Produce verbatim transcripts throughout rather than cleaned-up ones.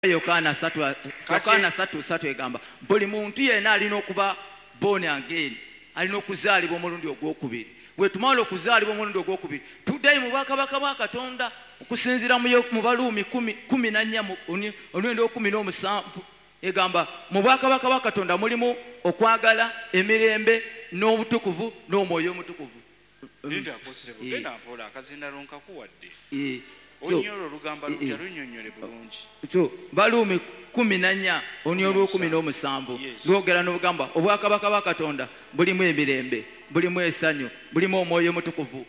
Yokaana three three egamba buli muntu yenna alina okuba born again, alina okuzaalibwa omulundi ogwokubiri. Bwe tumala okuzaalibwa omulundi ogwokubiri tuddayo mu bwakabaka bwa Katonda okusinziira mu Baluumi kumi na nnya omulundi ogw'ekumi n'omusanvu egamba mu bwakabaka bwa Katonda mulimu okwagala, emirembe n'obutukuvu n'omwoyo omutukuvu. Linda akosebo genda mpola akazinda nkakuwadde. Onyolo lugamba lutya lunyonyole bulungi. So Baluumi kumi na nnya onyolo kumi n'omusanvu lwogera n'obugamba obwakabaka bwa Katonda bulimu emirembe, bulimu essanyu, bulimu omwoyo omutukuvu.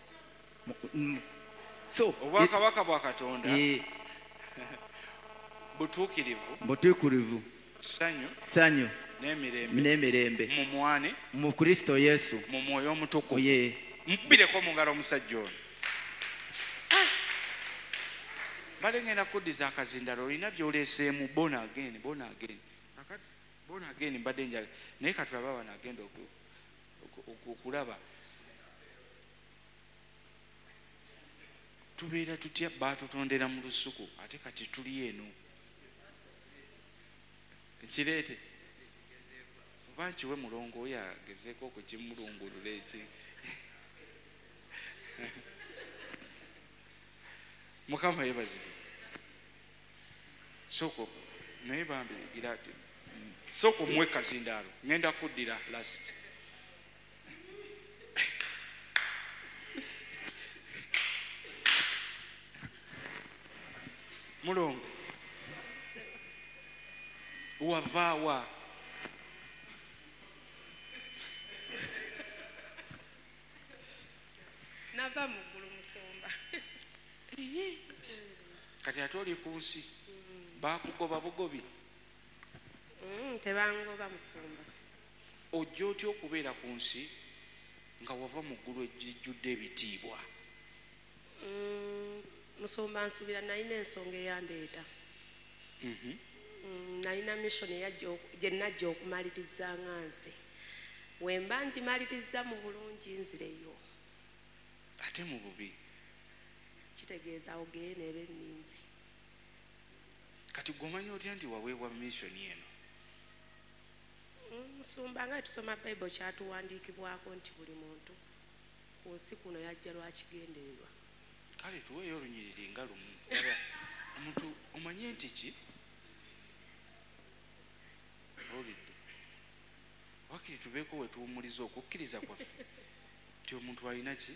So obwakabaka bwa Katonda butuukirivu, butuukirivu, ssanyu, ssanyu n'emirembe, n'emirembe mu mwane, mu Kristo Yesu, mu mwoyo omutukuvu. Ye Mpireko mu ngalo omusajja ono. Bale ngenda kuddiza akazindalo olina by'oleeseemu born again, born again. Akati born again mbadde njagala naye katulaba abana agenda okulaba. Tubeera tutya baatutondera mu lusuku ate kati tuli eno. Kireete oba nkiwe mulongo oyo agezeeko okukimulungulula eki. Mukama yeebazibwe. Soko naye bambi gira soko mwe kazindaalo ngenda kuddira last. Mulongo wavaawa nava mu ggulu Musumba. Kati ate oli ku nsi baakugoba bugobi. Tebangoba Musumba. Ojja otya okubeera ku nsi nga wava mu ggulu ejjudde ebitiibwa? Musumba nsuubira nalina ensonga eyandeeta. Nalina mission gye najja okumaliriza nga nze. Wemba ngimaliriza mu bulungi nzireyo. Ate mu bubi kitegeeza ogeye n'ebe nninze. Kati gw'omanya otya nti waweebwa mission eno? Musumba nga tusoma Bible kyatuwandiikibwako nti buli muntu ku nsi kuno yajja lwakigendererwa. Kale tuweeyo olunyiriri nga lumu. Omuntu omanye nti ki? Olidde wakiri tubeeko we tuwumuliza okukkiriza kwaffe nti omuntu alina ki?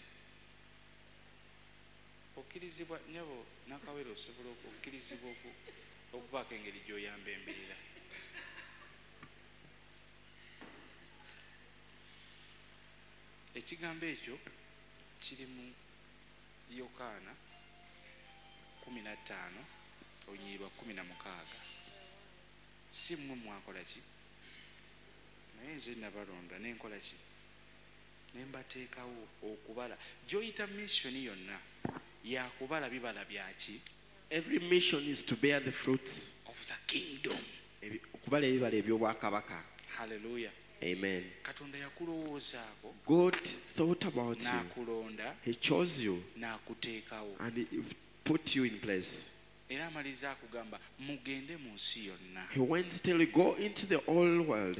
Okkirizibwa nyabo nakawere osobola okukkirizibwa okubaako engeri gy'oyamba embeera. Ekigambo ekyo kiri mu Yokaana kumi na ttaano olunyiriri kumi na mukaaga. Si mmwe mwakola ki? Naye nze nabalonda nenkola ki? Ne mbateekawo okubala. Gy'oyita mission yonna yakubala bibala byaki? Every mission is to bear the fruits of the kingdom. Okubala ebibala eby'obwakabaka. Hallelujah. Amen. Katonda yakulowoozaako. God thought about you. N'akulonda. He chose you. N'akuteekawo. And he put you in place. Era amaliza akugamba mugende mu nsi yonna. He went till we go into the whole world.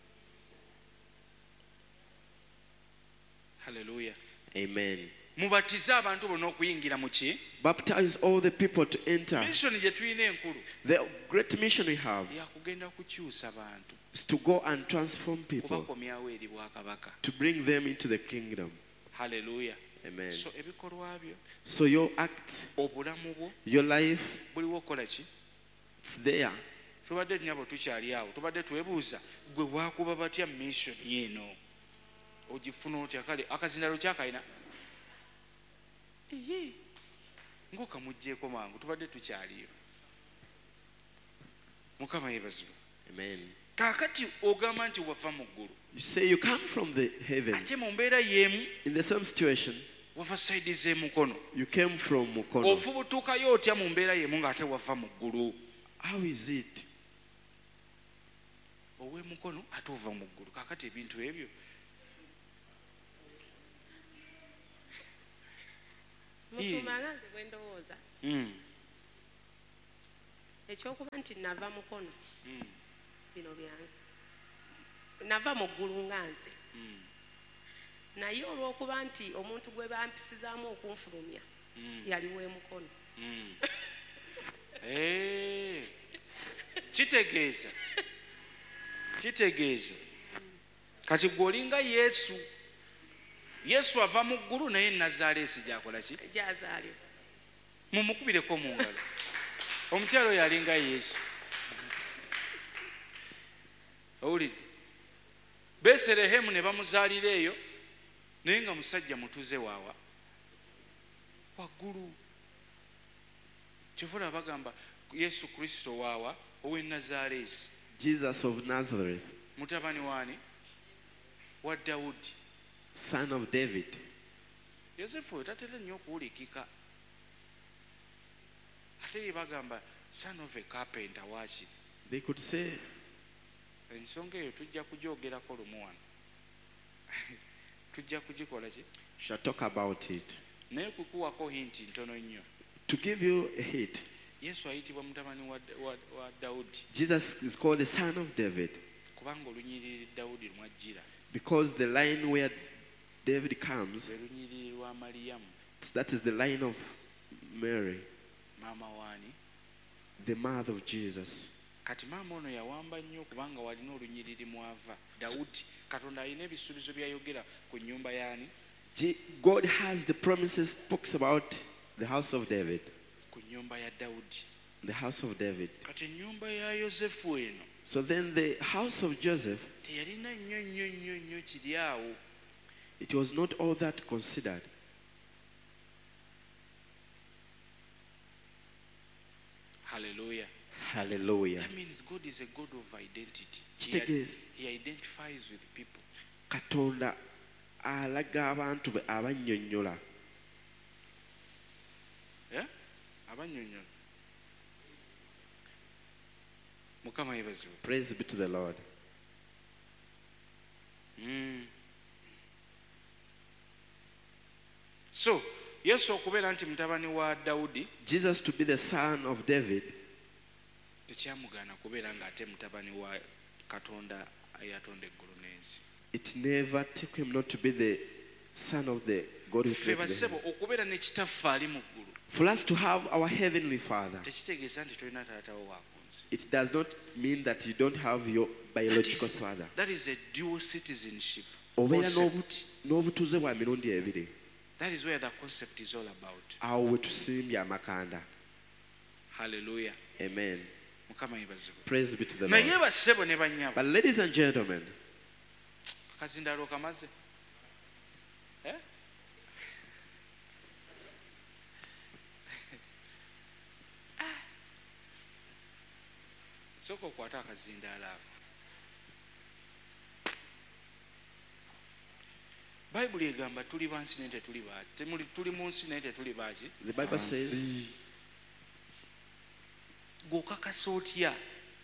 Hallelujah. Amen. Mubatize abantu bonna okuyingira mu ki? Baptize all the people to enter. Mission gye tulina enkulu. The great mission we have yakugenda kukyusa bantu. Is to go and transform people. Kubakomyawo eri bwakabaka. To bring them into the kingdom. Hallelujah. Amen. So ebikolwa byo. So your act, obulamu bwo, your life, buliwo okola ki? It's there. Tubadde nyabo tukyali awo. Tubadde twebuuza gwe bwakuba batya mission yeno. Ogifuna otya kale akazindalo kyakalina. Ehe. Ngoka mujjeeko mangu tubadde tukyaliyo. Mukama yeebazibwe. Amen. Kakati ogamba nti wava mu ggulu. You say you come from the heaven. Ate mu mbeera y'emu. In the same situation. Wava side ze mukono. You came from mukono. Ofubutuukayo otya mu mbeera y'emu ng'ate wava mu ggulu. How is it? Owe mukono ate ova mu ggulu. Kakati ebintu ebyo Musumba nze bwe ndowooza ekyokuba nti nava mukono Mm. bino byanze nava mu ggulu nga nze Mm. naye olw'okuba nti omuntu gwe bampisizaamu okunfulumya Mm. yaliwo emukono Mm. Eh. Kitegeeza kitegeeza kati gwe olinga Yesu. Yesu ava mu ggulu naye Nazaaleesi gyakola ki? gyazaalibwa. Mumukubireko mu ngalo. Omukyalo oyo alinga Yesu. Owulidde? Beserehemu ne bamuzaalira eyo naye nga musajja mutuze waawa waggulu. Kyovula bagamba Yesu Kristo waawa ow'e Nazaaleesi. Jesus of Nazareth, Mutabani waani? Wa Dawudi. son of David. Yosefu oyo tatera nnyo okuwulikika. Ate ye bagamba son of a carpenter waakiri. They could say, Ensonga eyo tujja kugyogerako lumu wano. Tujja kugikola ki? shall talk about it. Naye kukuwako hinti ntono nnyo. To give you a hint, Yesu ayitibwa mutabani wa, wa, wa Dawudi Jesus is called the son of David kubanga olunyiriri Dawudi mwajjira because the line where David comes, lwe lunyiriri lwa Maliyamu that is the line of Mary, maama waani. the mother of Jesus. Kati maama ono yawamba nnyo kubanga walina olunyiriri mwava Dawudi. Katonda alina ebisuubizo byayogera ku nnyumba yaani? Je- God has the promises, talks about the house of David, Ku nnyumba ya Dawudi. the house of David. Kati ennyumba ya Yosefu eno So then the house of Joseph, teyalina nnyo nnyo nnyo nnyo kiri awo. it was not all that considered. Hallelujah. Hallelujah. That means God is a God of identity. He, Kitegeeza. he identifies with people. Katonda alaga abantu be abannyonnyola. Yeah? Abannyonnyola. Mukama yeebazibwe. Praise be to the Lord. Mm. So Yesu okubeera nti mutabani wa Dawudi Jesus to be the son of David, tekyamugaana kubeera ng'ate mutabani wa Katonda eyatonda eggulu n'ensi. it never took him not to be the son of the God who Ffe created the basebo heaven. okubeera ne kitaffe ali mu ggulu For us to have our heavenly Father, tekitegeeza nti tolina taatawo wa ku nsi. it does not mean that you don't have your That biological is, father. that is a dual citizenship Obeera concept. n'obu- n'obutuze bwa mirundi ebiri. That is where the concept is all about. Awo we tusimbye amakanda. Hallelujah. Amen. Mukama yeebazibwe. Praise be to the Naye Lord. bassebo ne bannyabo But ladies and gentlemen, akazindaalo kamaze. Eh? Sooka okwata akazindaalo ako. Bayibuli egamba tuli bansi naye tetuli baaki. Temuli tuli mu nsi naye tetuli baaki. the Bible says, Gw'okakasa otya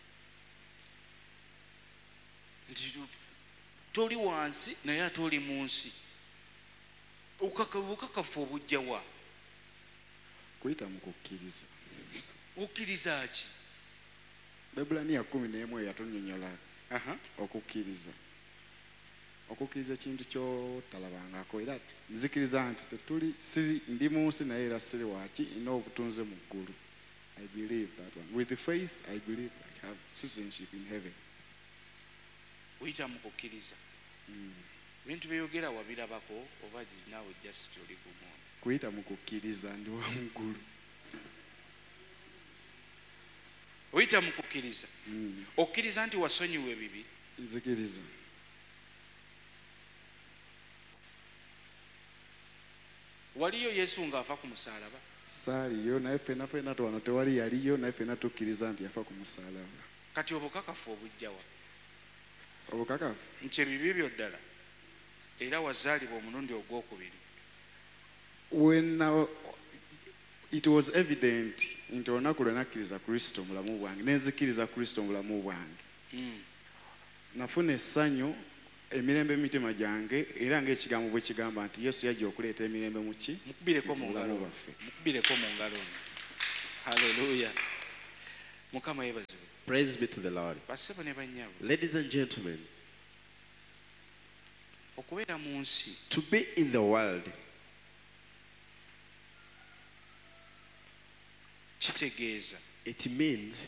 nti tu- toli wansi naye ate oli mu nsi? Obukaka- obukakafu obujja wa? kuyita mu kukkiriza. Okkiriza ki? Ebulaniya kumi n'emu yatunnyonnyola Aha. okukkiriza. Okukkiriza ekintu kyotalabangako era nzikiriza nti tetuli siri ndi mu nsi naye era siri waaki nina obutunze mu ggulu. I believe that one. With the faith, I believe I have citizenship in heaven. Oyita mu kukkiriza. Ebintu byeyogera wabirabako oba naawe just oli gumu? Kuyita mu kukkiriza ndi wa mu ggulu. Oyita mu kukkiriza. Mm. Okkiriza nti wasonyiwa ebibi. Nzikiriza. Waliyo Yesu ng'ava ku musaalaba. Saaliyo naye ffenna ffenna wano tewali yaliyo naye ffenna tukkiriza nti yafa ku musaalaba. Kati obukakafu obujja wa? Obukakafu Nti ebibi byo ddala era wazaalibwa omulundi ogwokubiri. when uh, it was evident nti olunaku lwe nakkiriza Kristo mu bulamu bwange nenzikiriza Kristo mu bulamu bwange Mm. nafuna essanyu emirembe mu mitima gyange era ng'ekigambo bwe kigamba nti Yesu yajja okuleeta emirembe mu ki Mukubireko mu ngalo bulamu ono. bwaffe. Mukubireko mu ngalo ono. Hallelujah. mukama yeebazibwe. Praise be to the Lord. Bassebo ne bannyabo, Ladies and gentlemen, okubeera mu nsi to be in the world kitegeeza it means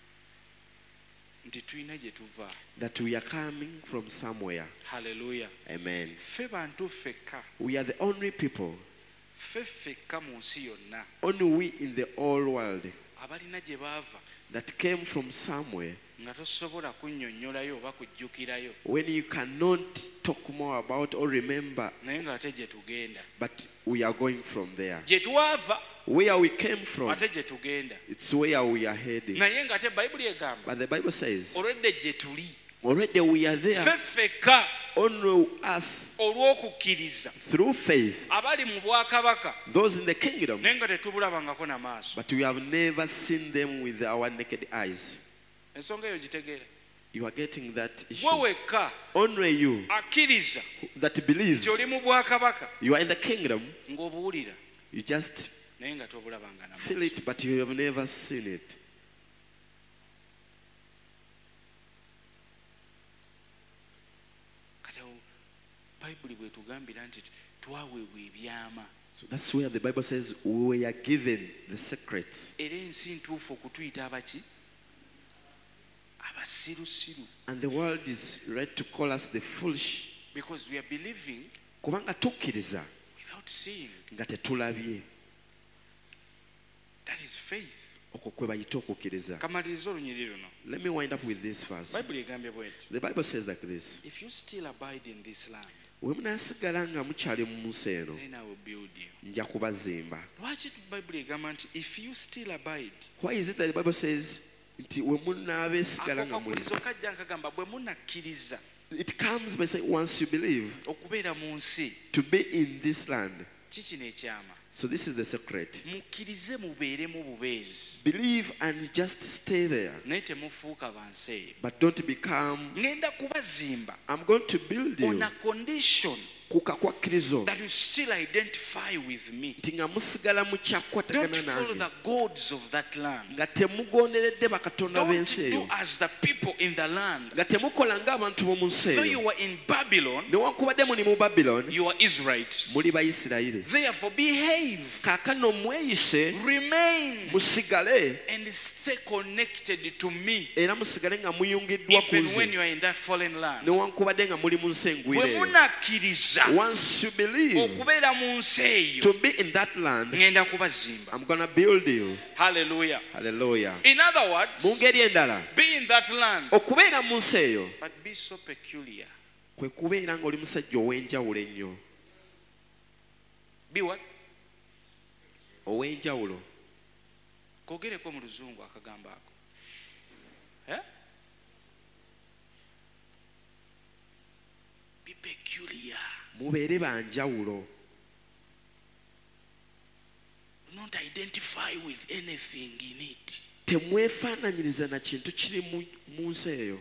nti tulina gye tuva. that we are coming from somewhere. Haleluya. Amen. Ffe bantu ffekka, We are the only people, ffe ffekka mu nsi yonna only we in the whole world abalina gye baava that came from somewhere nga tosobola kunnyonnyolayo oba kujjukirayo, when you cannot talk more about or remember, naye ng'ate gye tugenda, but we are going from there. gye twava Where we came from, ate gye tugenda, it's where we are heading. naye ng'ate bayibuli egamba But the Bible says, olwedde gye tuli already we are there, ffe ffekka only us olw'okukkiriza through faith, abali mu bwakabaka, those in the kingdom, naye nga tetubulabangako na maaso. but we have never seen them with our naked eyes. Ensonga eyo gitegeera. You are getting that issue. Gwe wekka Only you akkiriza that believes nti oli mu bwakabaka you are in the kingdom, ng'obuwulira you just naye nga tobulabanga na feel maaso. it, but you have never seen it. Kati awo bayibuli bwetugambira nti twaweebwa ebyama, So that's where the Bible says we are given the secrets. era ensi ntuufu okutuyita abaki, abasirusiru, And the world is ready to call us the foolish. because we are believing Kubanga tukkiriza without seeing. nga tetulabye. That is faith. Okwo kwe bayita okukkiriza. Kamaliriza olunyiri luno. Let me wind up with this verse. Bayibuli egambye bweti, The Bible says like this. if you still abide in this land, Bwe munaasigala nga mukyali mu nsi eno, then I will build you. nja kubazimba. Lwaki bayibuli egamba nti if you still abide? Why is it that the Bible says nti we munaabeesigala Ako nga muli? kakulizo kajja nkagamba bwe munakkiriza It comes by saying once you believe okubeera mu nsi, to be in this land. kikino ekyama. So this is the secret. Mukkirize mubeeremu bubeezi, Believe and just stay there. naye temufuuka bansi eyo. But don't become, Ngenda kubazimba I'm going to build on you. a condition Kuka kwa kkirizo. that you still identify with me. Nti nga musigala Don't mukyakwatagana follow nange. the gods of that land. Nga temugonderedde bakatonda Don't b'ensi do eyo. as the people in the land. Nga temukola ng'abantu b'omu nsi So you eyo. were in Babylon, Newankubadde muli mu Babylon, you are Israelites. muli Bayisirayiri. Therefore behave, Kaakano mweyise, remain, musigale, and stay connected to me, era musigale nga muyungiddwa ku even when nze. you are in that foreign land. Newankubadde nga muli mu nsi engwire Bwe eyo. munakkiriza Once you believe okubeera mu nsi eyo, to be in that land, ngenda kubazimba. I'm gonna build you. Hallelujah. Hallelujah. In other words, Mu ngeri endala, be in that land, okubeera mu nsi eyo but be so peculiar. kwe kubeera ng'oli musajja ow'enjawulo ennyo. Be what? Ow'enjawulo. Kogereko mu luzungu akagambo ako. Eh? Be peculiar. Mubeere banjawulo. Do not identify with anything in it. Temwefaananyiriza na kintu kiri mu- mu nsi eyo.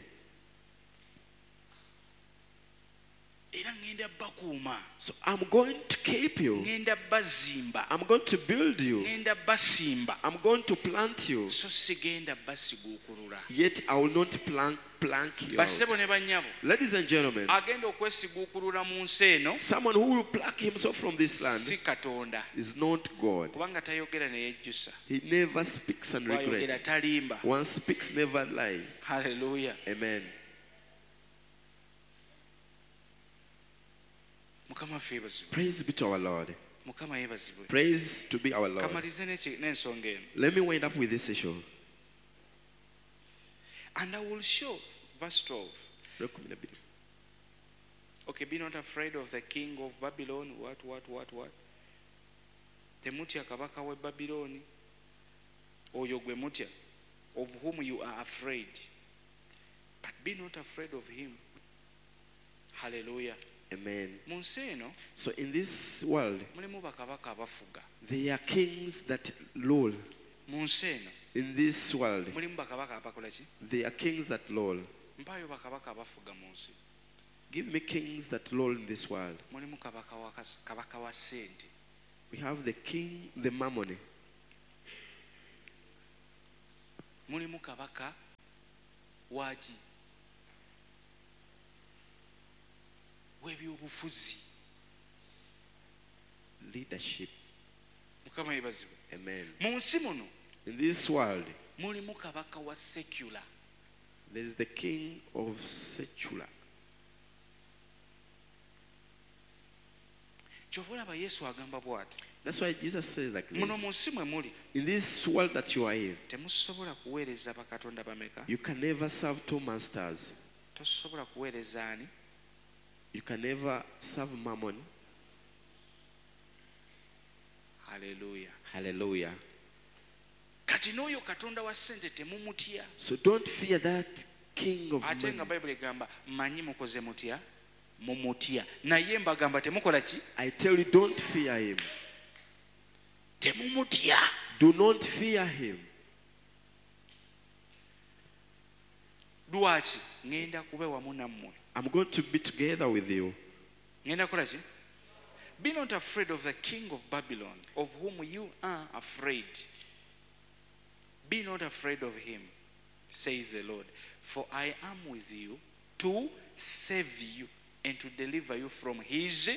Era ngenda bakuuma, So I'm going to keep you. ngenda bazimba, I'm going to build you. ngenda basimba, I'm going to plant you. so sigenda basiguukulula. Yet I will not plank, plank you out. Bassebo ne bannyabo, Ladies and gentlemen, agenda okwesiguukulula mu nsi eno someone who will pluck himself from this land si Katonda, is not God. kubanga tayogera ne yejjusa, He never speaks and bw'ayogera regrets. talimba. One speaks, never lie. Haleluya. Amen. Mukama waffe yeebazibwe. Praise be to our Lord. Mukama yeebazibwe. Praise to be our Lord. Kamalize n'eki- n'ensonga eno. Let me wind up with this issue. And I will show, verse twelve. Okay, be not afraid of the king of Babylon. What, what, what, what? Temutya kabaka we Babyloni. Oyo gwe mutya, of whom you are afraid. But be not afraid of him. Hallelujah. Amen. Mu nsi eno So in this world, mulimu bakabaka abafuga. there are kings that rule. Mu nsi eno In this world, mulimu bakabaka abakola ki? there are kings that rule. Mpaayo bakabaka abafuga mu nsi. Give me kings that rule in this world. Mulimu kabaka wa kas- kabaka wa ssente. We have the king, the mammon. mulimu kabaka waki w'ebyobufuzi. Leadership. Mukama yebazibwe. Amen. Mu nsi muno In this world, mulimu kabaka wa secular. there is the king of secular. Kyova olaba Yesu agamba bw'ati. That's why Jesus says like Muno mu this. nsi mwe muli In this world that you are in, temusobola kuweereza bakatonda bameka. you can never serve two masters. Tosobola kuweereza ani? You can never serve mammon. Haleluya. Hallelujah. Kati n'oyo katonda wa ssente temumutya. So don't fear that king of Ate nga money. Bayibuli egamba manyi mukoze mutya mumutya. Naye mbagamba temukola ki? I tell you, don't fear him. Temumutya. Do not fear him. Lwaki? Ngenda kube wamu nammwe. I'm going to be together with you. Ngenda kukola ki? Be not afraid of the king of Babylon, of whom you are afraid. Be not afraid of him, says the Lord, for I am with you to save you and to deliver you from his.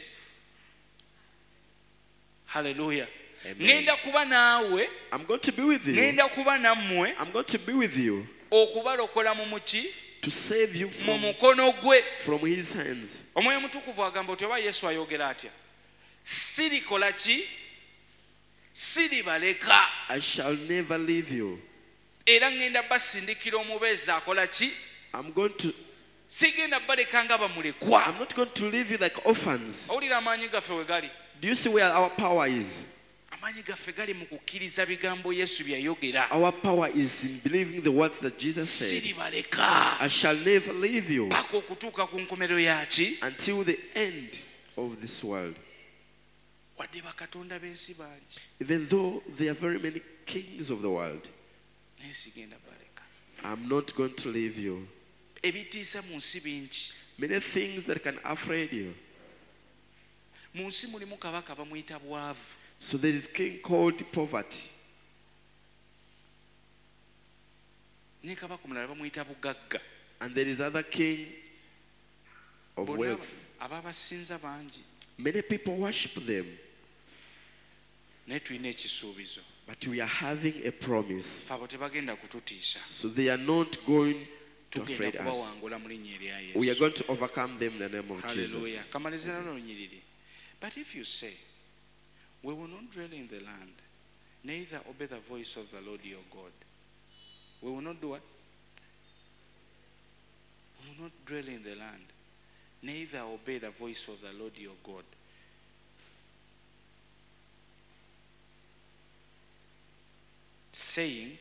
Hallelujah. Amen. Ngenda kuba naawe, I'm going to be with you. ngenda kuba nammwe, I'm going to be with you okubalokola mu muki, to save you mu from, mukono gwe. from his hands. Omwoyo Mutukuvu agamba oti oba Yesu ayogera atya, sirikola ki, siribaleka, I shall never leave you. era ngenda basindikira omubeezi akola ki, I'm going to, sigenda baleka nga bamulekwa. I'm not going to leave you like orphans. Owulira amaanyi gaffe we gali? Do you see where our power is? Amaanyi gaffe gali mu kukkiriza bigambo Yesu bye yayogera. Our power is in believing the words that Jesus said. Siribaleka I shall never leave you paka okutuuka ku nkomerero yaki, until the end of this world. wadde bakatonda b'ensi bangi, Even though there are very many kings of the world, naye sigenda baleka. I'm not going to leave you. Ebitiisa mu nsi bingi. Many things that can afraid you. Mu nsi mulimu kabaka bamuyita bwavu. So there is king called poverty. Ne kabaka omulala bamuyita bugagga. And there is other king of Bonna wealth. ababasinza bangi. Many people worship them. Naye tulina ekisuubizo. But we are having a promise. Abo tebagenda kututiisa. So they are not going to Tugenda afraid us. kubawangula mu linnya erya We are Yesu. going to overcome them in the name of Hallelujah. Jesus. Kamalize nalo lunyiriri. But if you say, we will not dwell in the land, neither obey the voice of the Lord your God. We will not do what? We will not dwell in the land, neither obey the voice of the Lord your God. Saying,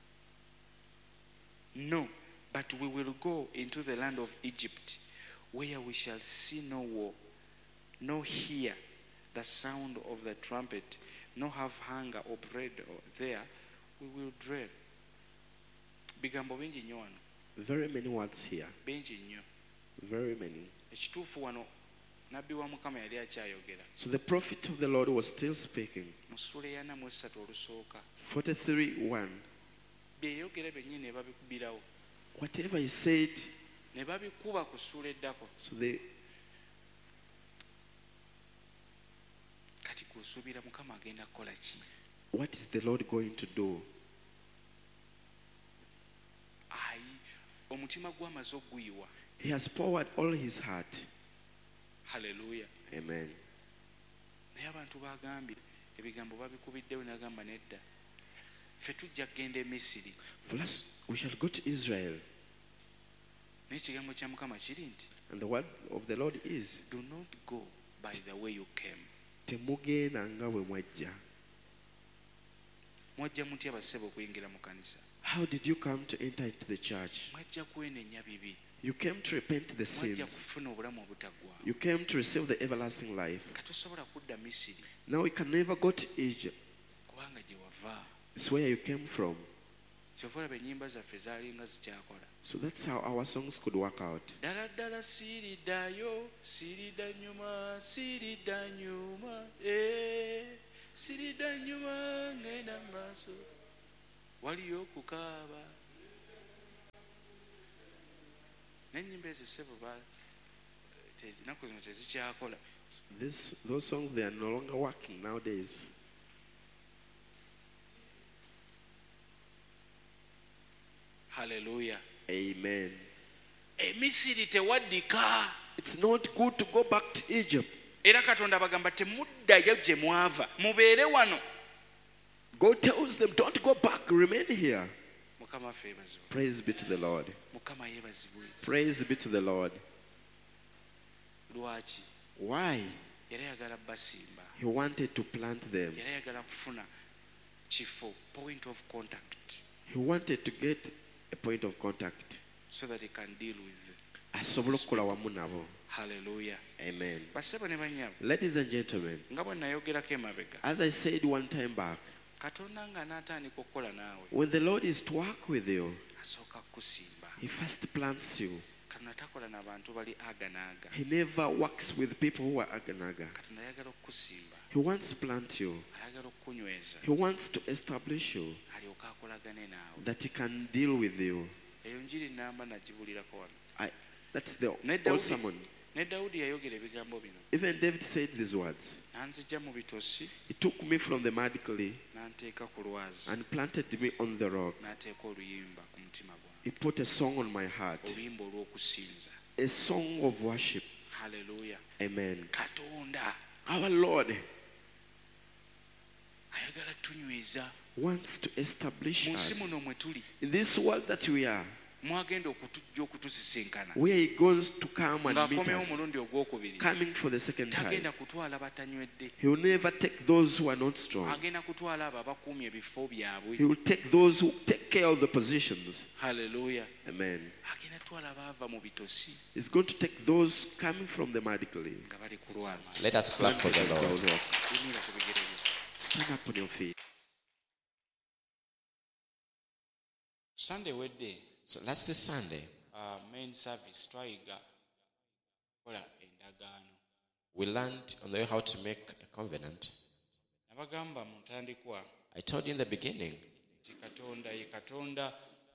no, but we will go into the land of Egypt, where we shall see no war, no hear the sound of the trumpet, no have hunger or bread there, we will dwell. Bigambo bingi nnyo wano, Very many words here. bingi nnyo. Very many. Ekituufu wano nabbi wa Mukama yali akyayogera. So the prophet of the Lord was still speaking. Mu ssula eya mu esatu olusooka, forty-three one. bye yayogera byennyini ne babikubirawo, Whatever he said, ne babikuba ku ssula eddako. so they, Kati kusuubira Mukama agenda kukola ki? what is the Lord going to do? Ayi, omutima gw'amaze oguyiwa. He has poured all his heart. Haleluya. Amen. Naye abantu bagambye ebigambo babikubiddewo n'agamba nedda, ffe tujja kgenda e Misiri. For us, we shall go to Israel. Naye ekigambo kya Mukama kiri nti, And the word of the Lord is, do not go by the way you came. temugenda nga bwe mwajja. Mwajja mutya bassebo okuyingira mu kanisa? How did you come to enter into the church? Mwajja kwenenya bibi. You came to repent the Mwajja sins. kufuna obulamu obutaggwaawo. You came to receive the everlasting life. Katosobola kudda Misiri Now we can never go to Egypt. kubanga gye wava. It's where you came from. Kyova olaba ennyimba zaffe zaalinga zikyakola. So that's how our songs could work out. Ddala ddala siiriddayo, siiridda nnyuma, siiridda nnyuma, eh, siiridda nnyuma ngenda mu maaso. Waliyo okukaaba, n'ennyimba ezo ssebo ennaku zino tezikyakola. This, those songs, they are no longer working nowadays. Hallelujah. Amen. Emisiri tewaddika. It's not good to go back to Egypt. Era Katonda bagamba temuddayo gye mwava, mubeere wano. God tells them, don't go back, remain here. Mukama ffe yeebazibwe. Praise be to the Lord. Mukama yeebazibwe. Praise be to the Lord. Lwaki? Why? Yali ayagala basimba. He wanted to plant them. Yali ayagala kufuna kifo, point of contact, He wanted to get a point of contact. so that he can deal with. Asobole okukola wamu nabo. Hallelujah. Amen. Bassebo ne bannyabo, Ladies and gentlemen, nga bwe nayogerako emabega, as I said one time back, Katonda nga n'atandika okukola naawe, when the Lord is to work with you, asooka kukusimba. He first plants you. Katonda takola n'abantu bali aganaaga. He never works with people who are aganaga. Katonda ayagala okukusimba, He wants to plant you. ayagala okukunyweza, He wants to establish you, alyoke akolagane naawe. that He can deal with you. Eyo njiri namba nagibulirako wano. I, that's the Ne old Dawudi, sermon. ne Dawudi yayogera ebigambo bino, Even David said these words. n'anzigya mu bitosi, He took me from the mud clay n'anteeka ku lwazi, and planted me on the rock. n'ateeka oluyimba ku mutima gwange, He put a song on my heart, oluyimba olw'okusinza. a song of worship. Hallelujah. Amen. Katonda Our Lord ayagala tunyweza. wants to establish Mu nsi us muno mwe tuli, in this world that we are, mwagenda okutujja okutusisinkana, where He goes to come and meet ng'akomyewo us, omulundi ogwokubiri. coming for the second time. Tagenda kutwala batanywedde, He will never take those who are not strong. agenda kutwala abo abakuumye ebifo byabwe. He will take those who take care of the positions. Hallelujah. Amen. Agenda twala baava mu bitosi He's going to take those coming from the mud clay. nga bali ku lwazi. Let us clap for the Lord. Yimira ku bigere byo. Stand up on your feet. Sunday wedde, So last Sunday, uh, main service twayiga kola endagaano. we learned on the way how to make a covenant. Nabagamba mu ntandikwa I told you in the beginning, nti Katonda ye Katonda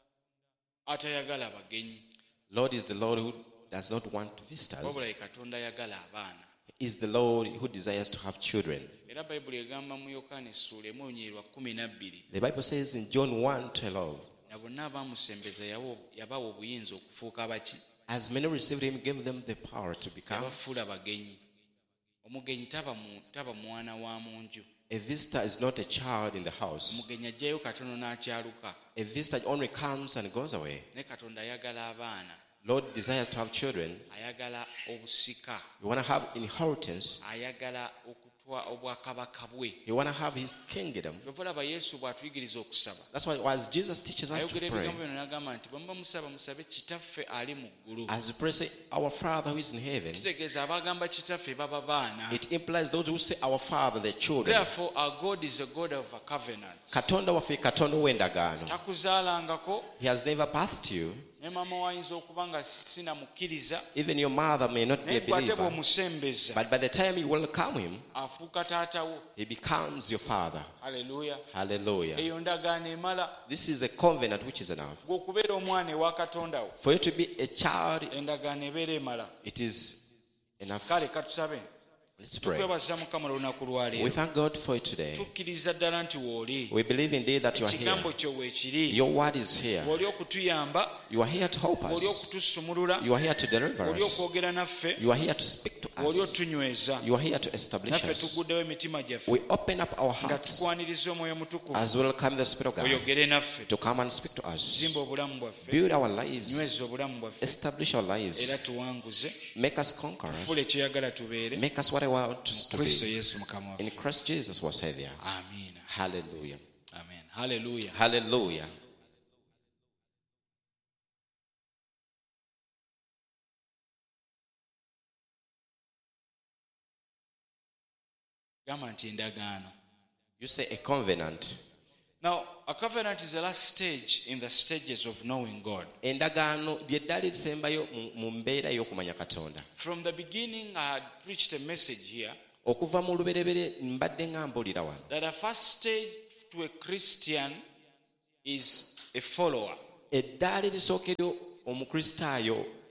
atayagala bagenyi, Lord is the Lord who does not want visitors. wabula ye Katonda ayagala abaana. He is the Lord who desires to have children. Era Bayibuli egamba mu Yokaana essuula emu olunyiriri kumi na bbiri, The Bible says in John one twelve, na bonna abaamusembeza yawo- yabawa obuyinza okufuuka baki, as many received him, gave them the power to become. yabafuula bagenyi. Omugenyi taba mu- taba mwana wa mu nju. A visitor is not a child in the house. Omugenyi ajjayo katono n'akyaluka. A visitor only comes and goes away. Ne Katonda ayagala abaana, Lord desires to have children. ayagala obusika, You want to have inheritance. ayagala okutwa obwakabaka bwe. You want to have his kingdom. Kyova olaba Yesu bw'atuyigiriza okusaba, That's why as Jesus teaches us to ayogera pray, ebigambo bino n'agamba nti bwe muba musaba musabe kitaffe ali mu ggulu. as we pray, say, our Father who is in heaven. Kitegeeza abagamba kitaffe baba baana. It implies those who say our Father, their children. Therefore our God is a God of a covenant. Katonda waffe Katonda w'endagaano. Takuzaalangako, He has never birthed you. ne maama wayinza okuba nga sinamukkiriza, Even your mother may not be naye a gwe ate believer. bw'omusembeza But by the time you welcome him, afuuka taatawo. he becomes your father. Haleluya. Hallelujah. Eyo ndagaano emala. This is a covenant which is enough. Gwe okubeera omwana ewa Katonda wo, For you to be a child, endagaano ebeera emala. it is enough. Kale katusabe. Let's pray. Tukwebaza Mukama olunaku lwa We leero. thank God for it today. Tukkiriza ddala nti wooli. We believe indeed that you are here. Ekigambo kyo weekiri. Your word is here. Oli okutuyamba, You are here to help oli us. okutusumulula, You are here to deliver oli us. okwogera naffe, You are here to speak to oli us. otunyweza. You are here to establish Naffe us. tuguddewo emitima gyaffe We open up our nga hearts tukwaniriza Omwoyo Mutukuvu as we welcome the Spirit of God oyogere naffe. to come and speak to us. Zimba obulamu bwaffe, Build our lives. nyweza obulamu bwaffe, Establish our era lives. tuwanguze. Make us conquerors. Tufuule kyoyagala tubeere. Make us what I want us to Kristo be. Yesu Mukama In waffe. Christ Jesus was Savior. Amiina. Hallelujah. Amen. Hallelujah. Hallelujah. Gamba nti endagaano. You say a covenant. Now, a covenant is the last stage in the stages of knowing God. Endagaano ly'eddaala erisembayo mu- mu mbeera y'okumanya Katonda. From the beginning, I had preached a message here Okuva mu lubereberye mbadde nga mbuulira wano. that the first stage to a Christian is a follower. Eddaala erisookeryo omukristaayo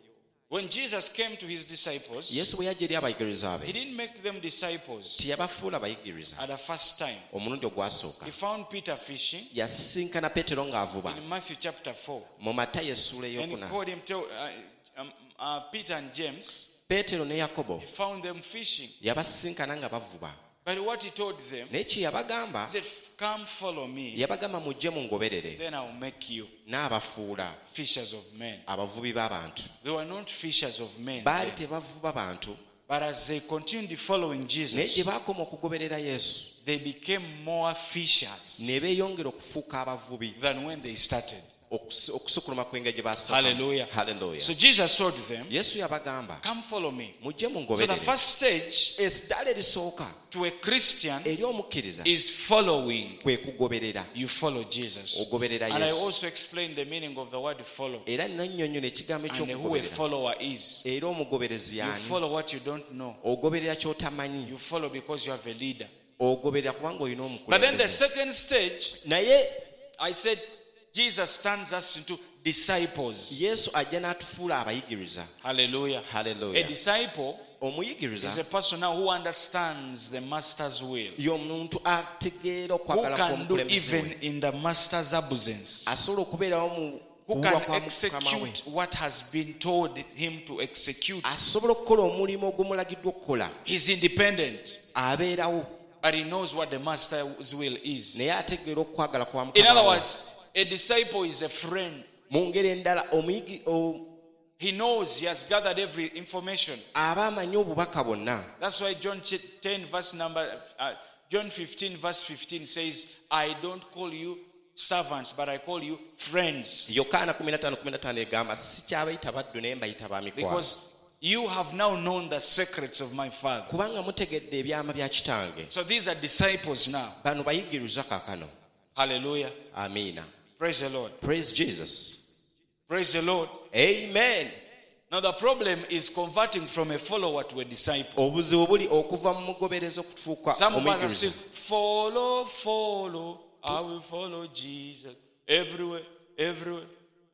When Jesus came to his disciples, yesu bwe yajja eri abayigiriza he be didn't make them disciples teyabafuula bayigiriza at the first time. omulundi ogwasooka. He found Peter fishing yasisinkana peetero ng'avuba in Matthew chapter four. mu Matayo essuula And he ey'okuna. called him, tell, uh, um, uh, Peter and James. peetero ne yakobo He found them fishing. yabasisinkana nga bavuba. But what he told them, naye kye yabagamba, he said, come follow me, yabagamba mujje mungoberere then I'll make you n'abafuula fishers of men. abavubi b'abantu. They were not fishers of men baali then. tebavuba bantu, But as they continued following naye Jesus, gye baakoma okugoberera yesu they became more ne fishers beeyongera okufuuka abavubi than when they started. Okus- okusukuluma kw'engeri gye baasooka. Hallelujah. Hallelujah. So Jesus told them, yesu yabagamba come follow me. mujje So the mungoberere. first stage eddaala erisooka to a Christian eri omukkiriza is following. kwe kugoberera. You follow Jesus. ogoberera And I yesu. also explained the meaning of the word follow era nannyonnyola ekigambo and who a ekyokugoberera. follower is. era omugoberezi You y'ani? follow what you don't know. ogoberera ky'otamanyi. You follow because you have a leader. ogoberera kubanga olina But then the omukulembeze. second stage, naye I said, Jesus turns us into disciples. yesu ajja n'atufuula abayigiriza. Hallelujah. A Hallelujah. disciple omuyigiriza is a person now who understands the master's will, y'omuntu ategeera who okwagala can do kw'omukulembeze even we. in the master's absence, asobola okubeerawo mu who kuwulwa can kwa mukama we. execute what has been told him to execute. asobola okukola omulimu ogumulagiddwa okukola. He's independent, abeerawo but he knows what the master's will is. naye ategeera okwagala kwa In mukama other we. words, a disciple is a friend. mu ngeri endala omuyigi o- He knows he has gathered every information. aba amanyi obubaka bwonna. That's why John ten verse number uh, John fifteen verse fifteen says, I don't call you servants, but I call you friends, yokaana kumi na ttaano kumi na ttaano egamba sikyabayita baddu naye mbayita ba mikwano. because you have now known the secrets of my Father. kubanga mutegedde ebyama bya kitange. So these are disciples now. bano bayigiriza kaakano. Hallelujah. amiina. Praise the Lord. Praise Jesus. Praise the Lord. Amen. Now the problem is converting from a follower to a disciple. obuzibu buli okuva mu mugobereza okufuuka Some of us are still omuyigiriza. follow, follow. I will follow Jesus everywhere, everywhere.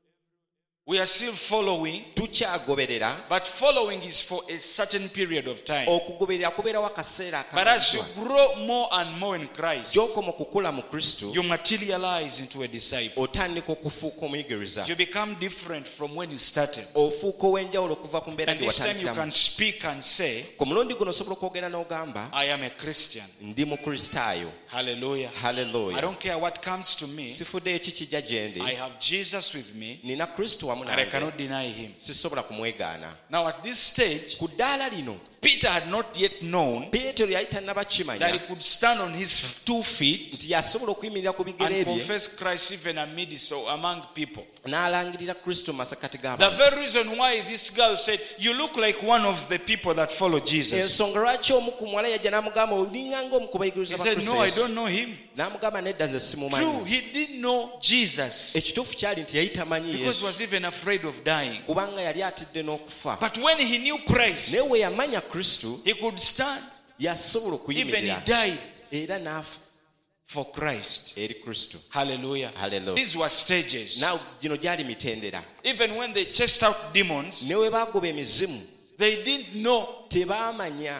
We are still following, tukyagoberera. but following is for a certain period of time. okugoberera kubeerawo akaseera But as you akamaliddwa. grow more and more in Christ, gy'okoma okukula mu kristo you materialize into a disciple. otandika okufuuka omuyigiriza. You become different from when you started. ofuuka ow'enjawulo okuva ku mbeera And gye this time you watandikiramu. can speak and say, ku mulundi guno osobola okwogera n'ogamba I am a Christian. ndi mukristaayo. Hallelujah. I Hallelujah. don't care what comes to me. sifuddeyo ki kijja gye ndi. I have Jesus with me, nina kristo wamu and I nange. cannot deny him. sisobola kumwegaana. Now at this stage, ku ddaala lino Peter had not yet known peetero yali tannaba that he kimanya could stand on his two feet nti yasobola okuyimirira ku bigere and bye confess Christ even amidst or among people. n'alangirira kristo mu masakati The g'abantu. very reason why this girl said, you look like one of the people that follow Jesus. ensonga lwaki omu ku muwala yajja n'amugamba olinganga omu ku He bayigiriza ba said, kristo no, I Yesu. don't know him. n'amugamba nedda nze True, simumanyi. he didn't know Jesus ekituufu kyali nti yali tamanyi because he yesu was even afraid of dying. kubanga yali atidde n'okufa. But when he knew Christ, naye we yamanya kristo he could stand. yasobola Even he okuyimirira died era n'afa for Christ. eri kristo. Hallelujah. Hallelujah. These were stages. naawe gino gyali mitendera. Even when they chased out demons, ne we baagoba emizimu they didn't know tebaamanya.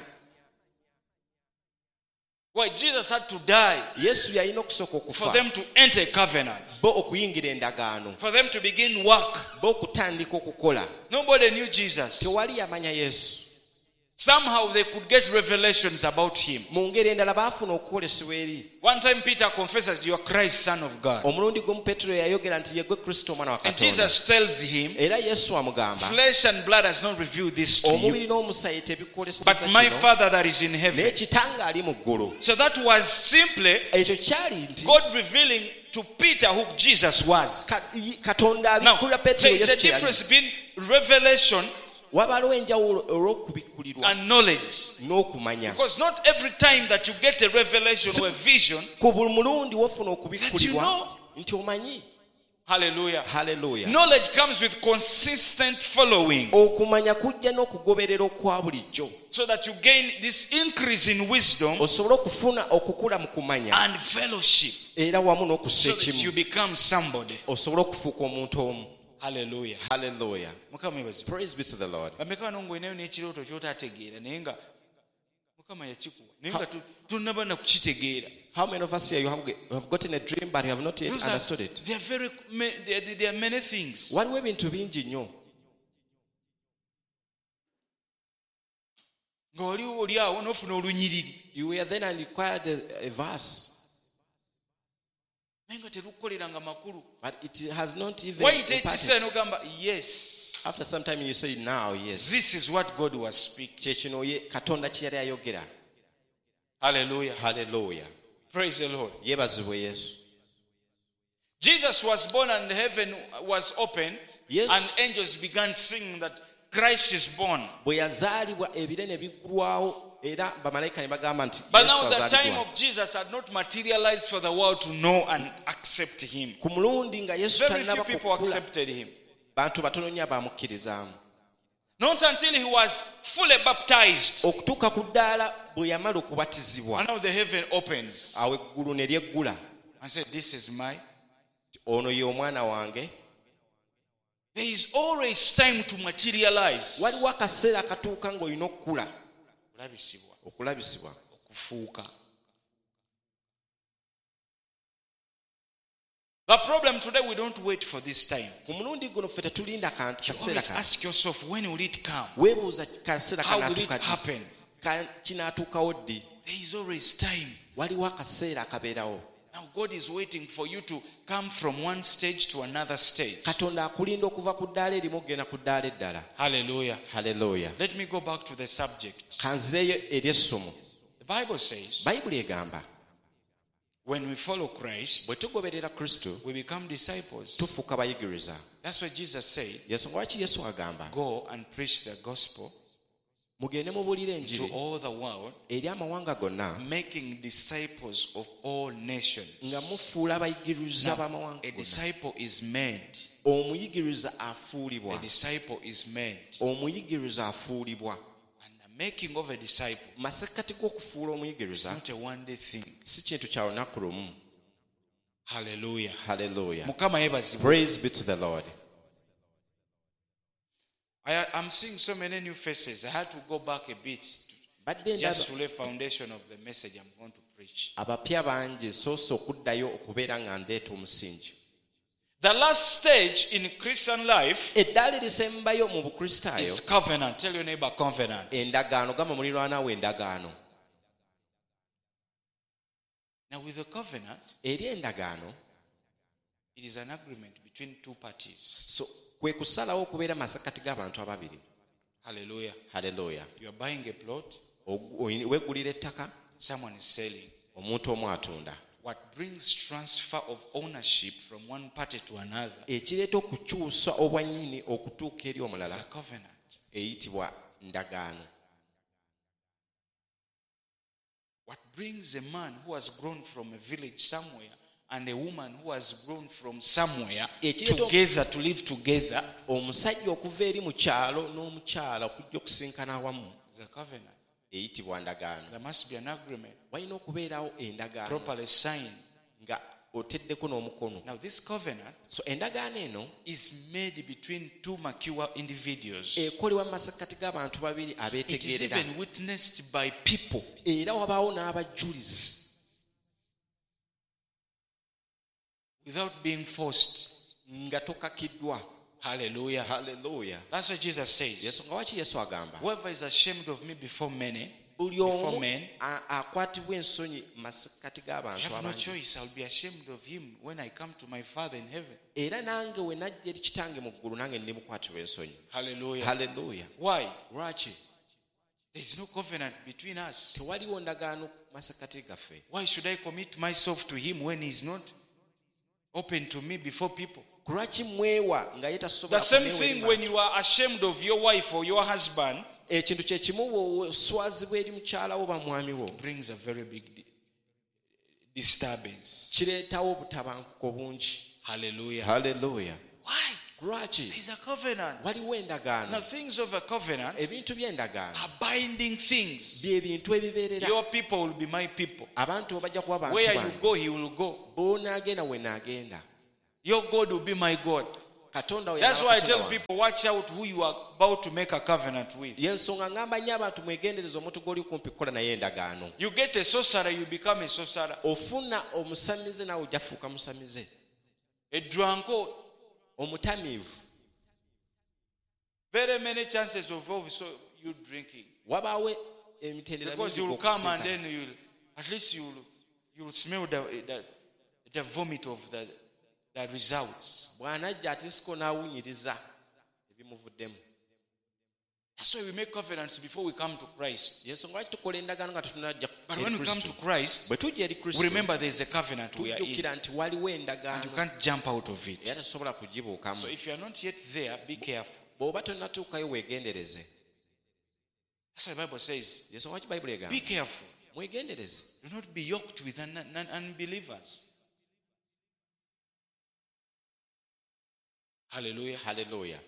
why Jesus had to die yesu yalina okusooka for okufa them to enter a covenant, bo okuyingira endagaano, for them to begin work. bo okutandika okukola. Nobody knew Jesus. tewali yamanya yesu. Somehow they could get revelations about him. mu ngeri endala baafuna okukolesebwa eri. One time Peter confesses, you are Christ, Son of God. omulundi gumu peetero yayogera nti yegwe kristo omwana wa And katonda. Jesus tells him, era yesu amugamba flesh and blood has not revealed this to you, omubiri n'omusaayi tebikwoleseza but my kino, Father that is in naye heaven. kitange ali mu ggulu. So that was simply ekyo kyali nti God revealing to Peter who Jesus was. Ka- katonda Now, abikkulira there peetero is yesu a kye yali. difference between revelation wabaliwo enjawulo olw'okubikkulirwa and knowledge. n'okumanya. Because not every time that you get a revelation or a vision, ku buli mulundi wofuna that you okubikkulirwa know. nti omanyi. Hallelujah. Hallelujah. Knowledge comes with consistent following, okumanya kujja n'okugoberera okwa bulijjo, so that you gain this increase in wisdom osobole okufuna okukula mu kumanya and fellowship, era wamu n'okussa so that you ekimu become somebody. osobole okufuuka omuntu omu. Hallelujah. Hallelujah. Mukama yebazi. Praise be to the Lord. Bameka nongo enayo n'ekirooto ky'otategeera naye nga Mukama yakikuwa naye nga tonnaba na kukitegeera. How many of us here you have, you have gotten a dream but you have not yet Those are- understood it? There are very there, there are many things. Waliwo ebintu bingi nnyo. Nga wali oli awo n'ofuna olunyiriri You were then and required a, a verse, naye nga terukukoleranga makulu. but it has not even Wayita imparted. ekiseera n'ogamba yes, After some time you say now, yes. this is what God was speaking. Kyekino ye Katonda kye yali ayogera. Hallelujah. Hallelujah. Praise the Lord. Yeebazibwe Yesu. Jesus was born and heaven was open, Yes. and angels began singing that Christ is born. Bwe yazaalibwa ebire ne biggulwawo era bamalayika ne bagamba nti But Yesu now the time azaaliddwa. of Jesus had not materialized for the world to know and accept him. Ku mulundi nga Yesu Very few tannaba people kukula, accepted him. bantu batono nnyo abamukkirizaamu. Not until he was fully baptized. Okutuuka ku ddaala bwe yamala okubatizibwa, And now the heaven opens. awo eggulu ne lyeggula. I said, this is my. Ono ye omwana wange. There is always time to materialize. Waliwo akaseera akatuuka ng'olina okukula, Kulabisibwa, okulabisibwa. okufuuka. The problem today, we don't wait for this time. Ku mulundi guno ffe tetulinda kantu You kaseera always ka. ask yourself, when will it come? Weebuuza kaseera How will it kanaatuuka ddi? happen? Ka- kinaatuukawo ddi? There is always time. Waliwo akaseera akabeerawo. Now God is waiting for you to come from one stage to another stage. Katonda akulinda okuva ku ddaala erimu okugenda ku ddaala eddala. Hallelujah. Haleluya. Let me go back to the subject. Kanzireyo eri essomo. The Bible says, Bayibuli egamba when we follow Christ, bwe tugoberera Kristo we become disciples. tufuuka bayigiriza. That's what Jesus said. Yesu lwaki Yesu agamba Go and preach the gospel mugende mubuulire to enjiri all the world, eri amawanga gonna making disciples of all nga nations. mufuula abayigiriza b'amawanga A gonna. disciple is made. Omuyigiriza afuulibwa. A disciple is made. Omuyigiriza afuulibwa. And the making of a disciple Masekkati g'okufuula is omuyigiriza not a one-day thing. si kintu kya lunaku lumu. Hallelujah. Haleluya. Mukama yebazibwe. Praise be to the Lord. I am seeing so many new faces. I had to go back a bit Badde just ndaba to lay foundation of the message I'm going to preach. abapya bangi soose okuddayo okubeera nga ndeeta omusingi. The last stage in Christian life Eddaala erisembayo mu bukristaayo is covenant. Tell your neighbor covenant. endagaano. Gamba muliraanwa endagaano. Now with the covenant, Eri endagaano it is an agreement between two parties. so kwe kusalawo okubeera masekkati g'abantu ababiri. Hallelujah. Haleluya. You are buying a plot, Ogu- oyi- weggulira ettaka, someone is selling. omuntu omu atunda. What brings transfer of ownership from one party to another Ekireeta okukyusa obwannyini okutuuka eri is omulala a covenant. eyitibwa ndagaano. What brings a man who has grown from a village somewhere and a woman who has grown from somewhere Ekireeta- together to live together Omusajja okuva eri mu kyalo n'omukyala okujja okusinkana awamu is a covenant. eyitibwa ndagaano. There must be an agreement Walina okubeerawo endagaano properly signed. nga oteddeko n'omukono. Now this covenant So endagaano eno is made between two mature individuals. ekolebwa mu masekkati g'abantu babiri It is abeetegeerera, even witnessed by people. era wabaawo n'abajulizi Without being forced. nga tokakiddwa. Hallelujah. Haleluya. That's what Jesus says. Yesu nga waki Yesu agamba Whoever is ashamed of me before many, buli before omu men, a- akwatibwa ensonyi mu masekkati I g'abantu have no abangi. choice. I'll be ashamed of him when I come to my Father in heaven. Era nange we najja eri kitange mu ggulu nange ndimukwatibwa ensonyi. Hallelujah. Haleluya. Why? Lwaki? There is no covenant between us. Tewaliwo ndagaano mu masekkati gaffe. Why should I commit myself to him when he's not open to me before people? Lwaki mwewa nga ye The tasobola same kuneewa eri thing when bantu? you are ashamed of your wife or your husband Ekintu kye kimu bw'oswazibwa eri mukyala wo ba mwami wo brings a very big di- disturbance. kireetawo obutabanguko bungi. Hallelujah. Haleluya. Why? Lwaki? There's a covenant. Waliwo endagaano. Now things of a covenant Ebintu by'endagaano are binding things. bye bintu ebibeerera. Your people will be my people. Abantu bajja kuba bantu Where you bange. go, he will go. Bw'onaagenda we naagenda. Your God will be my God. katonda oyo That's alaba why I Katonda tell wange. people, watch out who you are about to make a covenant with. Yensonga ngamba nnyo abantu mwegendereza omuntu gw'oli kumpi kukola naye endagaano. You get a sorcerer, you become a sorcerer. Ofuna omusamize nawe ojja fuuka musamize. A drunko, Omutamiivu. very many chances of also you drinking. Wabaawo emitendera Because mingi you will come and gw'okusiika. then you'll, at least you'll, you'll smell the, the, the vomit of the, the results. Bw'anajja ate siko n'awunyiriza ebimuvuddemu. That's why we make covenants before we come to Christ. Yensonga lwaki tukola endagaano nga tetunajja But eri when we come Kristo. to Christ, Bwe tujja eri we Kristo remember there is a covenant we are in. tujjukira nti waliwo And you endagaano can't jump out of it. era tosobola kugibuukamu. So if you are not yet there, be careful. Bw'oba tonnatuukayo weegendereze. That's what the Bible says. Yensonga lwaki Bayibuli egamba Be careful. mwegendereze. Do not be yoked with un- un- unbelievers. Hallelujah. Hallelujah.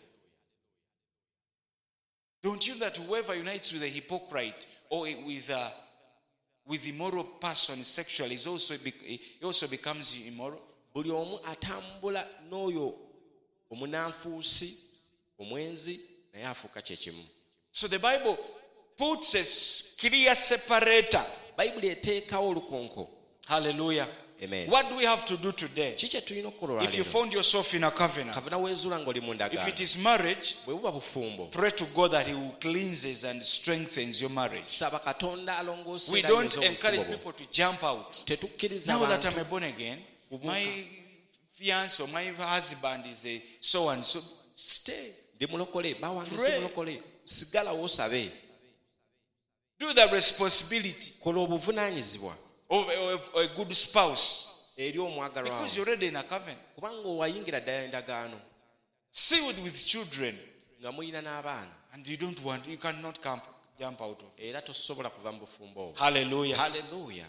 Don't you know that whoever unites with a hypocrite or with a with immoral person sexually is also be, he also becomes immoral? Buli omu atambula n'oyo omunanfuusi omwenzi naye afuuka kye kimu. So the Bible puts a s- clear separator. Bayibuli eteekawo olukonko. Hallelujah. Amen. What do we have to do today? Ki kye tulina okukola If you olwaleero? found yourself in a covenant, Kavuna weezuula ng'oli mu if ndagaano. it is marriage, Bwe buba bufumbo. pray to God that He will cleanses and strengthens your marriage. Saba Katonda alongoosa We era don't anyweze encourage obufumbo bwo. people to jump out. Tetukkiriza Now that abantu I'm a born again, my fiance or my husband is a so and so. Stay. ndi mulokole bawange si Pray. mulokole sigalawo osabe. Do the responsibility Kola obuvunaanyizibwa of, of a good spouse eri omwagalwa because wo. you're already in a covenant. Kubanga owayingira ddala endagaano Sealed with children, nga muyina n'abaana and you don't want, you cannot come, jump out of it. era tosobola kuva mu bufumbo obwo. Hallelujah. Hallelujah.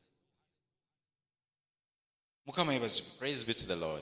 Mukama yeebazibwe. Praise be to the Lord.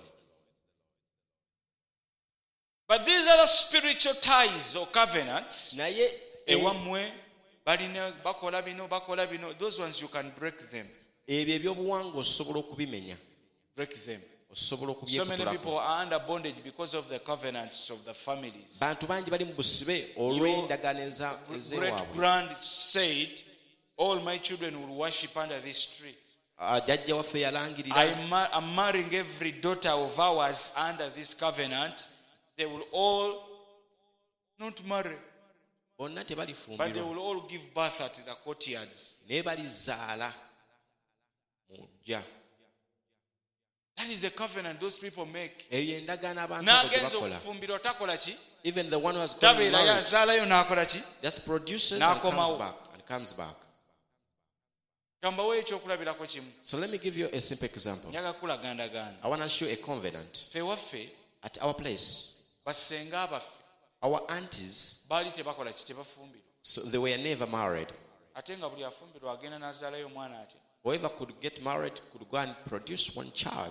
But these are the spiritual ties or covenants. Naye Ewammwe balina bakola bino bakola bino. Those ones you can break them. ebyo ebyobuwangwa osobola okubimenya, Break them. osobola So many people okubyekutulako. are under bondage because of the covenants of the families. Bantu bangi bali mu busibe olw'endagaano eza- Great ez'ewaabwe. grand said, all my children will worship under this tree. Ah, jjajja waffe yalangirira I'm, ma- I'm marrying every daughter of ours under this covenant. They will all not marry, bonna but they tebalifumbirwa will all give birth at the courtyards. naye balizaala mu ggya. That is the covenant those people make. eyo endagaano abantu abo gye N'agenza bakola. okufumbirwa takola ki? Even the one who has gone Tabeerayo married azaalayo n'akola ki? just produces and comes N'akomawo. back and comes back. Gambawo ekyokulabirako kimu. So let me give you a simple example. Njaga kulagandaganda. I want to show a covenant. Ffe waffe At our place, basenga abaffe our aunties, baali tebakola ki? Tebafumbirwa. so they were never married. Ate nga buli afumbirwa agenda n'azaalayo omwana ate. Whoever could get married could go and produce one child.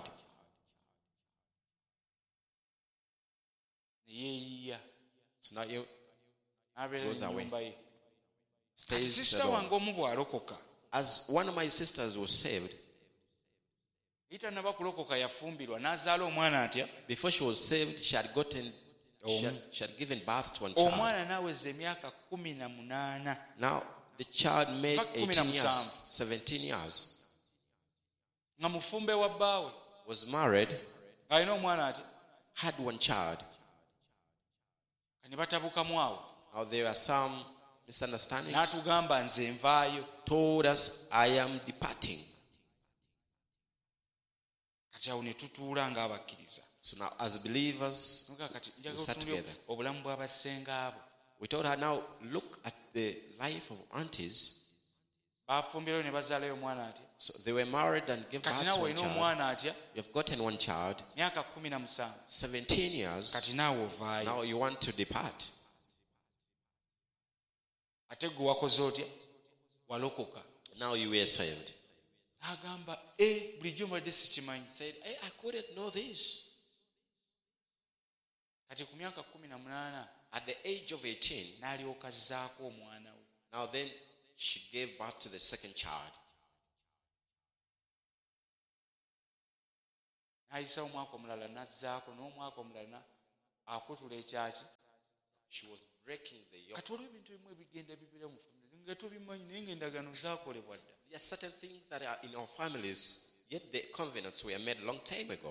Ne yeeyiya. So now you N'abeera Goes mu away. nnyumba ye. Kati stays sisita alone. wange omu bw'alokoka. As one of my sisters was saved, Yitanaba kulokoka yafumbirwa n'azaala omwana atya. before she was saved, she had gotten, she had, she had given birth to one child. Omwana n'aweza emyaka kumi na munaana. Now the child made fact, kumi na eighteen years, musanvu. seventeen years, Nga mufumbe wa bbaawe. was married, Ng'alina omwana atya. had one child. Ne batabukamu awo. Now there were some misunderstandings. N'atugamba nze nvaayo. Told us, I am departing. Kati awo ne tutuula ng'abakkiriza. So now as believers, Nuga kati we njagala sat otunuulire together. obulamu bw'abasenga abo. We told her, now look at the life of aunties. Baafumbirayo ne bazaalayo omwana atya. So they were married and gave Kati birth to naawe one olina child. omwana atya. You've gotten one child, Myaka kumi na musanvu. seventeen years. Kati naawe ovaayo. Now you want to depart. Ate gwe wakoze otya. Walokoka. Now you were saved. N'agamba e bulijjo mbadde sikimanyi. Said, hey, I couldn't know this. Kati ku myaka kumi na munaana At the age of eighteen, n'alyoka azzaako omwana we. now then she gave birth to the second child. N'ayisa omwaka omulala n'azzaako n'omwaka omulala na- akutula ekyaki. She was breaking the yoke. Kati waliwo ebintu ebimu ebigenda bibira mu famire nga tobimanyi naye ng'endagaano zaakolebwa dda. There are certain things that are in our families, yet the covenants were made a long time ago.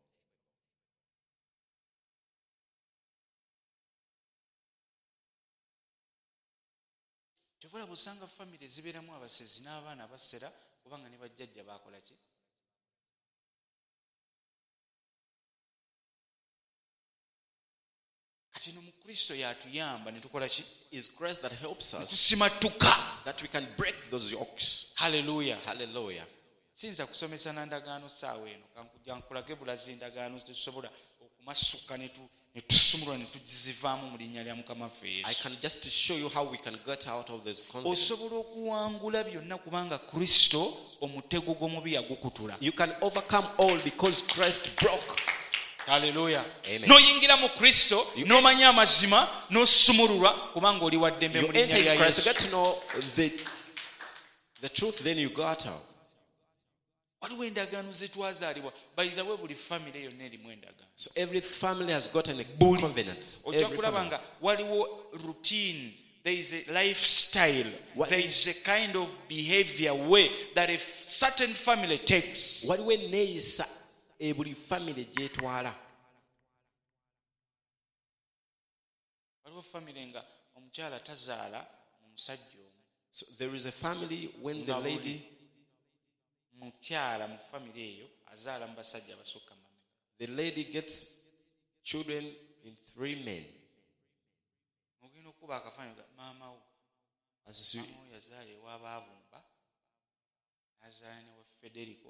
Kyova olaba osanga famire zibeeramu abasezi n'abaana abasera kubanga ne bajjajja baakola ki? Kati no mu Kristo y'atuyamba ne tukola ki? Is Christ that helps us, Tusimatuka. that we can break those yokes. Hallelujah. Hallelujah. Siyinza kusomesa na ndagaano saawa eno kankujja nkulage bulazi endagaano tetusobola okumasuka ne tu- ne tusumulwa ne tugizivaamu mu linnya lya Mukama waffe I Yesu. can just show you how we can get out of those covenants. Osobola okuwangula byonna kubanga Kristo omutego gw'omubi yagukutula. You can overcome all because Christ broke. Haleluya. Amen. N'oyingira mu Kristo n'omanya amazima n'osumululwa kubanga oli wa ddembe You mu linnya enter lya in Christ, Yesu. you get to know the, the truth, then you got out. Waliwo endagaano ze twazaalibwa. By the way, buli famire yonna erimu endagaano. So every family has gotten a covenant. Ojja Every kulaba family. nga waliwo routine, there is a lifestyle, What- there is a kind of behavior way that a certain family takes. Waliwo enneeyisa e buli family gyetwala. Waliwo famire nga omukyala tazaala mu musajja omu. So there is a family when the Nga buli lady, mukyala mu famire eyo azaala mu basajja abasukka mu mameka. the lady gets children in three men. Ogenda okuba akafaananyi ga maama wo. As you, Maama wo yazaala ewabaabumba n'azaala ne wa Federico.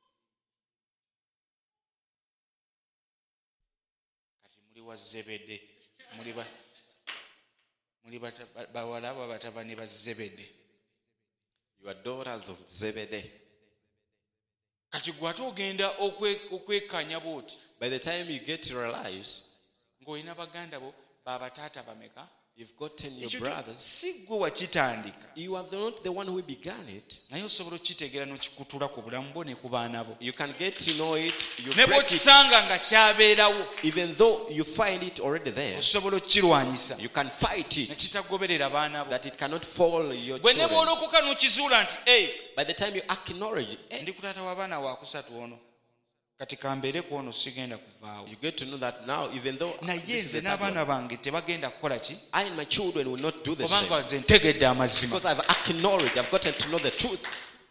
Kati muli wa Zebede. Muli ba muli bata- ba- bawala abo batabani ba Zebede. you are daughters of Zebedee. Kati gwe ate ogenda okwe- okwekanya bw'oti By the time you get to realize ng'olina baganda bo baabataata bameka. you've gotten your Ekyo brothers, si gwe wakitandika you are the- not the one who began it. naye osobola okitegeera n'okikutula ku bulamu bwo ne ku baana bo. You can get to know it, you Ne break it, bw'okisanga nga kyabeerawo even though you find it already there. osobola okukirwanyisa You can fight ne it, kitagoberera baana bo. that it cannot fall your Gwe ne children. bw'olokoka n'okizuula nti "Ei, By the time you acknowledge, eh, ndi ku taata w'abaana wakusatu ono kati kambeere ku ono sigenda kuvaawo." you get to know that now, even though Naye this is nze the third one, n'abaana bange tebagenda kukola ki I and my children will not do the same. kubanga nze ntegedde amazima. Because I've acknowledged, I've gotten to know the truth.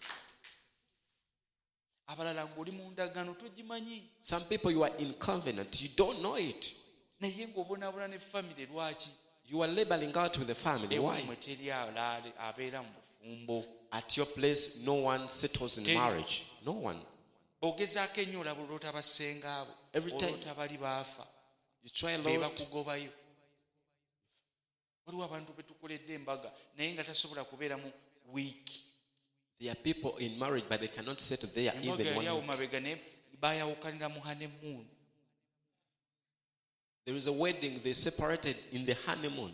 Abalala ng'oli mu ndagaano togimanyi Some people, you are in covenant, you don't know it. naye ng'obonaabona ne famire lwaki You are labeling out with the family. Why? ewammwe teri alaale abeera mu bufumbo. At your place, no one settles in Tell you. marriage. No one. Ogezaako ennyo olaba oloota bassenga abo Every time. oloota bali baafa You try a be lot. bakugobayo. Waliwo abantu be tukoledde embaga naye nga tasobola kubeera mu wiiki. There are people in marriage, but they cannot settle there Embaga even yali one awo week. mabega naye baayawukanira mu honeymoon. There is a wedding, they separated in the honeymoon.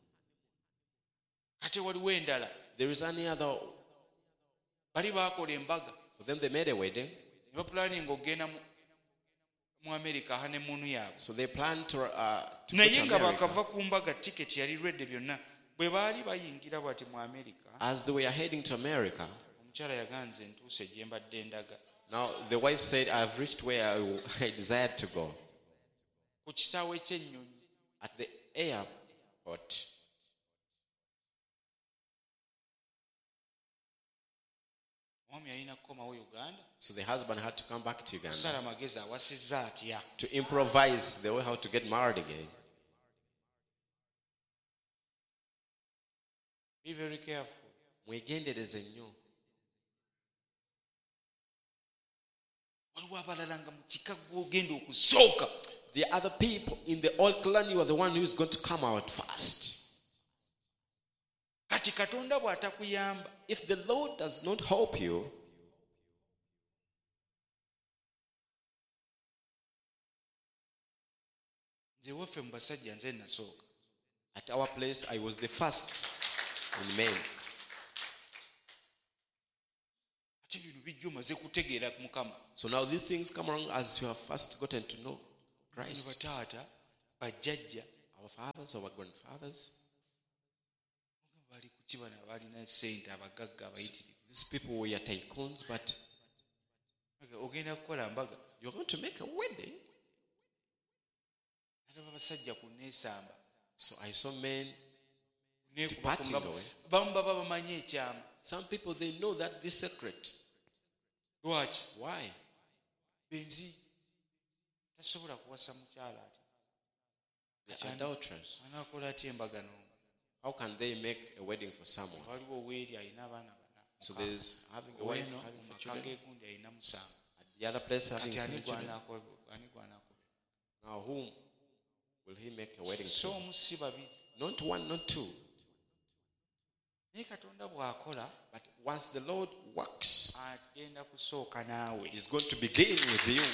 Kate waliwo endala There is any other, bali baakola embaga for them they made a wedding. ne bapulaninga okgenda mu mu America honeymoon yaabwe. So they plan to, uh, to go Naye to nga America. bakava ku mbaga tiketi yali redde byonna bwe baali bayingira bwati mu America. As they were heading to America, Omukyala yaganze ntuuse gye mbadde ndaga. now the wife said, I've reached where I, I desired to go. Ku kisaawe ky'ennyonyi At the airport. omwami yalina kukomawo Uganda So the husband had to come back to Uganda kusala magezi awasizza atya. to improvise the way how to get married again. Be very careful. Mwegendereze nnyo. Waliwo abalala nga mu kika gw'ogenda okusooka. The other people in the old clan, you are the one who is going to come out first. Kati Katonda bw'atakuyamba If the Lord does not help you, nze waffe mu basajja nze nasooka. at our place, I was the first in men. Ate bino bijja omaze kutegeera Mukama. So now these things come along as you have first gotten to know Ne Christ. bataata bajjajja, our fathers, our grandfathers. bali ku kibana balina ssente abagagga abayitirivu. These people were tycoons, but ogenda kukola mbaga, you're going to make a wedding. alaba abasajja ku neesamba. So I saw men Neekuba departing ku away. nga- bamu baba bamanyi ekyama. Some people, they know that this secret. Lwaki? Why? Benzi tasobola kuwasa mukyala ati. They're adulterers. Anaakola atya embaga no? How can they make a wedding for someone? Waliwo weeri alina abaana bana. So there's having a wife, Oweno having mu four maka children. g'egundi alina musanvu. At the other place, having Kati seven ani children. gw'anaako- ani gw'anaakobera? Now, whom will he make a wedding So to? omu si babiri. Not one, not two. Naye Katonda bw'akola But once the Lord works, agenda kusooka naawe. He's going to begin with you.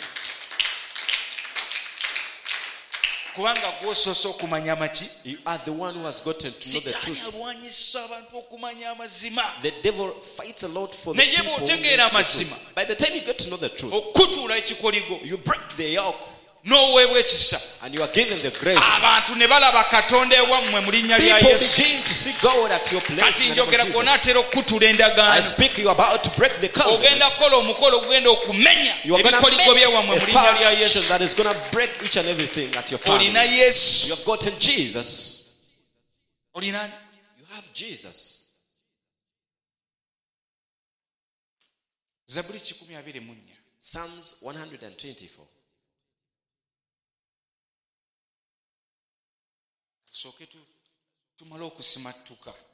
Kubanga gw'osoose okumanya maki? You are the one who has gotten to know the Sitaani truth. alwanyisa abantu okumanya amazima. The devil fights a lot for the Naye people who know bw'otegeera the amazima, truth. By the time you get to know the truth, okutuula ekikoligo you break the yoke n'oweebwa ekisa. and you are given the grace. Abantu ne balaba Katonda ewammwe mu linnya lya People Yesu. begin to see God at your place. Kati in the name njogera of gonna Jesus. atera okukutula I endagaano. speak, you are about to break the Ogenda covenant. kukola omukolo ogenda okumenya You are going to ebikoligo make by'ewammwe mu a linnya lya foundation Yesu. that is going to break each and everything at your family. Olina Yesu. You have gotten Jesus. Olina ani? You have Jesus. Zaburi kikumi abiri mu nnya. Psalms one hundred twenty-four. Tusooke tu- tumale okusimattuka.